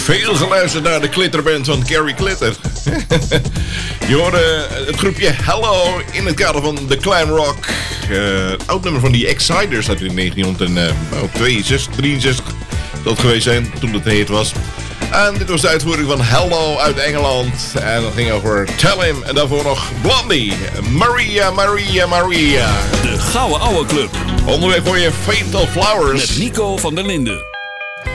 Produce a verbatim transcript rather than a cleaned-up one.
veel geluisterd naar de Glitterband van Gary Glitter. Je hoorde het groepje Hello in het kader van The Clan Rock. Uh, oud nummer van die Exciters uit in negentien tweeënzestig, drieënzestig dat geweest zijn toen het heet was. En dit was de uitvoering van Hello uit Engeland. En dat ging over Tell Him. En daarvoor nog Blondie. Maria, Maria, Maria. De Gouden Ouwe Club. Onderweg voor je Fatal Flowers. Met Nico van der Linden.